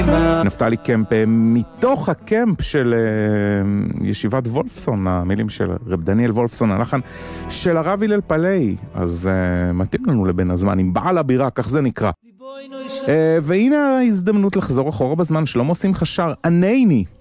נפתלי קמפ, מתוך הקמפ של ישיבת וולפסון, המילים של רב דניאל וולפסון, הלחן של הרב הלל פלאי, אז מתאים לנו לבין הזמן, עם בעל הבירה, כך זה נקרא. והנה ההזדמנות לחזור אחורה בזמן, שלמה שמחה שר, ענני.